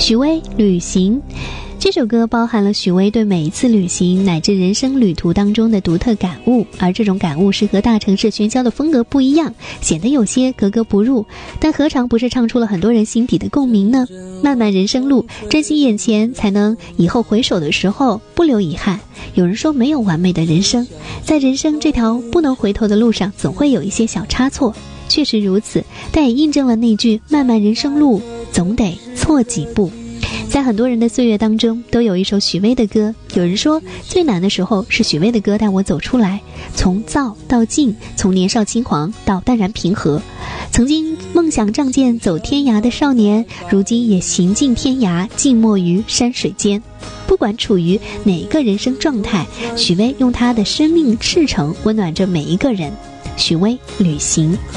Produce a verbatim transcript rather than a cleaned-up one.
许巍旅行，这首歌包含了许巍对每一次旅行乃至人生旅途当中的独特感悟，而这种感悟是和大城市喧嚣的风格不一样，显得有些格格不入，但何尝不是唱出了很多人心底的共鸣呢？漫漫人生路，珍惜眼前，才能以后回首的时候不留遗憾。有人说没有完美的人生，在人生这条不能回头的路上，总会有一些小差错，确实如此，但也印证了那句漫漫人生路，总得错几步。在很多人的岁月当中，都有一首许巍的歌。有人说最难的时候是许巍的歌带我走出来，从躁到静，从年少轻狂到淡然平和。曾经梦想仗剑走天涯的少年，如今也行尽天涯，静默于山水间。不管处于哪一个人生状态，许巍用他的生命赤诚温暖着每一个人。许巍旅行。